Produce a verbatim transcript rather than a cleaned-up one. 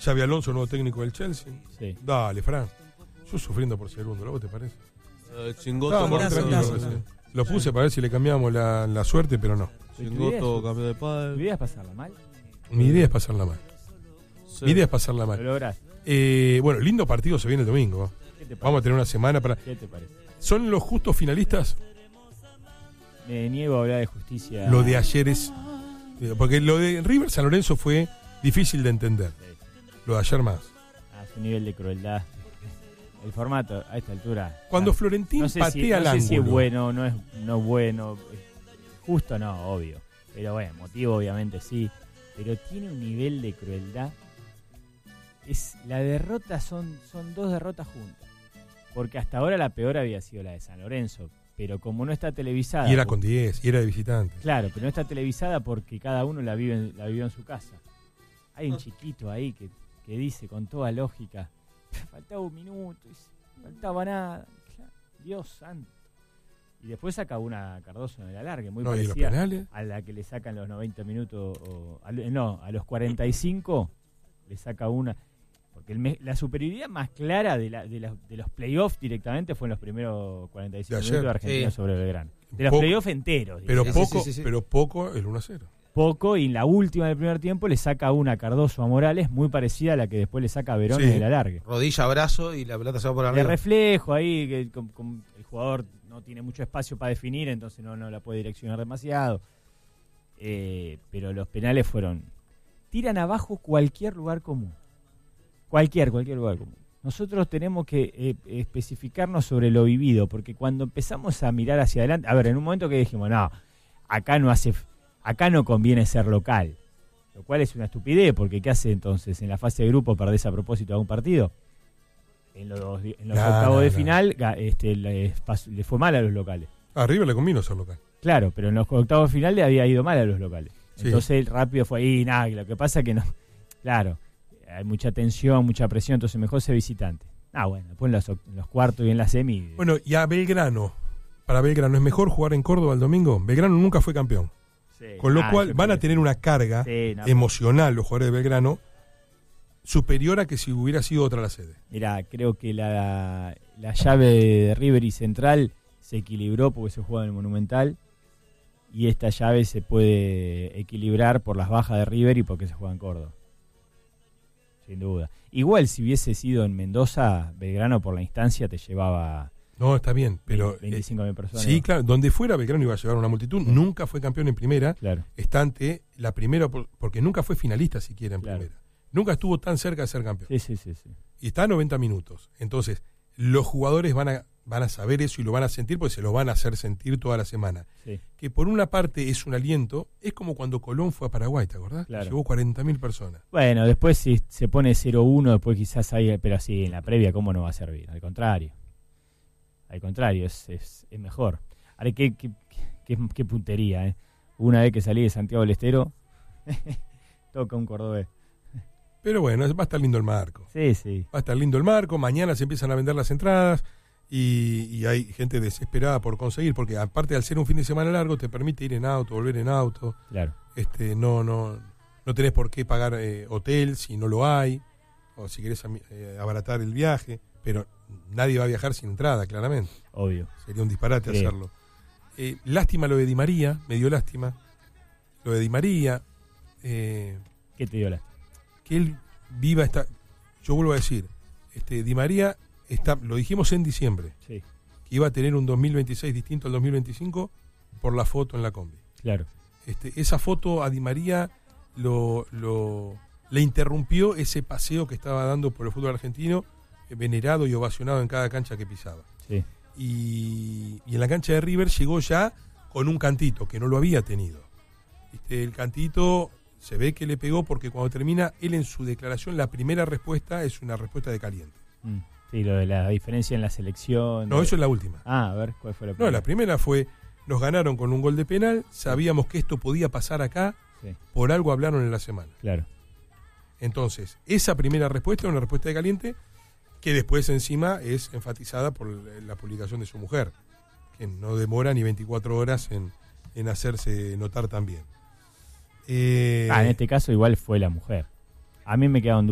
Xabi Alonso, nuevo técnico del Chelsea. Sí. Dale, Fran. Yo sufriendo por segundo, ¿no? ¿Vos te parece? Uh, Chingoto, No, por tranquilo, recién. Lo puse para ver si le cambiamos la, la suerte, pero no. Chingoto, cambio de padre. ¿Tu idea es pasarla mal? Mi idea es pasarla mal. Sí. Mi idea es pasarla mal. Lo lográs. Eh, bueno, lindo partido se viene el domingo. ¿Qué te parece? Vamos a tener una semana para... ¿Qué te parece? ¿Son los justos finalistas? Me niego a hablar de justicia. Lo de ayer es... Porque lo de River San Lorenzo fue difícil de entender. Sí. Lo de ayer más. A su nivel de crueldad. El formato, a esta altura. Cuando ah, Florentín no sé patea si, al no sé ángulo. si es bueno, no es no bueno. Justo no, obvio. Pero bueno, motivo obviamente sí. Pero tiene un nivel de crueldad. Es La derrota son, son dos derrotas juntas. Porque hasta ahora la peor había sido la de San Lorenzo. Pero como no está televisada... Y era con diez, y era de visitante. Claro, pero no está televisada porque cada uno la vive en, la vivió en su casa. Hay un chiquito ahí que, que dice con toda lógica, faltaba un minuto, no faltaba nada. Dios santo. Y después saca una Cardoso en el alargue, muy No, ¿y los parecida penales? a la que le sacan los noventa minutos, o, a, no, a los cuarenta y cinco le saca una. Porque el me, la superioridad más clara de, la, de, la, de los playoffs directamente fue en los primeros cuarenta y cinco De minutos de ayer. Argentina Sí. sobre Belgrano. De los Poco, playoffs enteros. Pero digamos. poco, sí, sí, sí. pero poco el uno a cero. Poco, y en la última del primer tiempo le saca una Cardoso a Morales muy parecida a la que después le saca a Verón Sí. en el alargue. Rodilla, brazo y la pelota se va por De arriba. reflejo ahí, que con, con el jugador no tiene mucho espacio para definir, entonces no, no la puede direccionar demasiado. Eh, pero los penales fueron... Tiran abajo cualquier lugar común. Cualquier, cualquier lugar común. Nosotros tenemos que eh, especificarnos sobre lo vivido, porque cuando empezamos a mirar hacia adelante... A ver, en un momento que dijimos, no, acá no hace... Acá no conviene ser local. Lo cual es una estupidez, porque ¿qué hace entonces? En la fase de grupo perdés a propósito de un partido. En los, en los No, octavos no, de no. final ga- este, le, pas- le fue mal a los locales. A River le convino ser local. Claro, pero en los octavos de final le había ido mal a los locales. Sí. Entonces rápido fue ahí, nada, lo que pasa es que no. Claro, hay mucha tensión, mucha presión, entonces mejor ser visitante. Ah, bueno, después en los, oct- en los cuartos y en la semi. Bueno, y a Belgrano. Para Belgrano, ¿es mejor jugar en Córdoba el domingo? Belgrano nunca fue campeón. Sí. Con lo Ah, cual yo van creo a que tener sí. una carga Sí, no, emocional los jugadores de Belgrano superior a que si hubiera sido otra la sede. Mira, creo que la, la llave de River y Central se equilibró porque se juega en el Monumental, y esta llave se puede equilibrar por las bajas de River y porque se juega en Córdoba. Sin duda. Igual si hubiese sido en Mendoza, Belgrano por la instancia te llevaba No, está bien, pero... veinticinco mil personas. Sí, claro, donde fuera Belgrano iba a llevar una multitud. Nunca fue campeón en primera. Claro. Está ante la primera, por- porque nunca fue finalista siquiera en Claro. primera. Nunca estuvo tan cerca de ser campeón. Sí, sí, sí, sí. Y está a noventa minutos. Entonces, los jugadores van a, van a saber eso y lo van a sentir porque se lo van a hacer sentir toda la semana. Sí. Que por una parte es un aliento, es como cuando Colón fue a Paraguay, ¿te acordás? Claro. Llevó cuarenta mil personas. Bueno, después si se pone cero uno, después quizás hay, pero sí, en la previa, ¿cómo no va a servir? Al contrario. Al contrario, es, es, es mejor. Ahora, qué, qué, qué, qué puntería, ¿eh? Una vez que salí de Santiago del Estero, toca un cordobés. Pero bueno, va a estar lindo el marco. Sí, sí. Va a estar lindo el marco, mañana se empiezan a vender las entradas y, y hay gente desesperada por conseguir, porque aparte de al ser un fin de semana largo, te permite ir en auto, volver en auto. Claro. Este, no, no, no tenés por qué pagar eh, hotel si no lo hay, o si querés ami- eh, abaratar el viaje, pero nadie va a viajar sin entrada, claramente. Obvio. Sería un disparate Sí. hacerlo. Eh, lástima lo de Di María, me dio lástima. Lo de Di María, eh, ¿Qué te dio la? que él viva esta... Yo vuelvo a decir, este Di María, está, lo dijimos en diciembre, Sí, que iba a tener un dos mil veintiséis distinto al dos mil veinticinco por la foto en la combi. claro. Este, esa foto a Di María lo, lo, le interrumpió ese paseo que estaba dando por el fútbol argentino, eh, venerado y ovacionado en cada cancha que pisaba. Sí, Y, y en la cancha de River llegó ya con un cantito, que no lo había tenido. Este, el cantito se ve que le pegó porque cuando termina, él en su declaración, la primera respuesta es una respuesta de caliente. mm. Sí, lo de la diferencia en la selección. No, de- eso es la última. Ah, a ver, ¿cuál fue la No, primera? la primera fue, nos ganaron con un gol de penal, sabíamos que esto podía pasar acá, Sí, por algo hablaron en la semana. claro. Entonces, esa primera respuesta es una respuesta de caliente que después encima es enfatizada por la publicación de su mujer, que no demora ni veinticuatro horas en, en hacerse notar también. Eh, Ah, en este caso igual fue la mujer. A mí me quedaban